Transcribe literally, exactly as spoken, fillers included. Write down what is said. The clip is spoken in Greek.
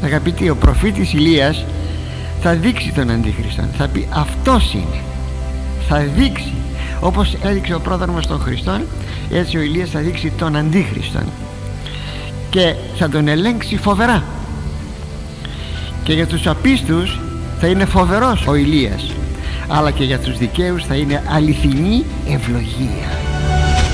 Αγαπητοί, ο προφήτης Ηλίας θα δείξει τον Αντίχριστον, θα πει αυτός είναι, θα δείξει. Όπως έδειξε ο πρόδρομος των Χριστών, έτσι ο Ηλίας θα δείξει τον Αντίχριστον και θα τον ελέγξει φοβερά. Και για τους απίστους θα είναι φοβερός ο Ηλίας, αλλά και για τους δικαίους θα είναι αληθινή ευλογία.